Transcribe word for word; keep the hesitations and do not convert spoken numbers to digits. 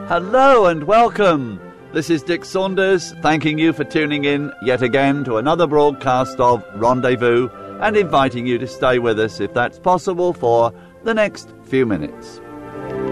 Hello and welcome. This is Dick Saunders, thanking you for tuning in yet again to another broadcast of Rendezvous and inviting you to stay with us, if that's possible, for the next few minutes.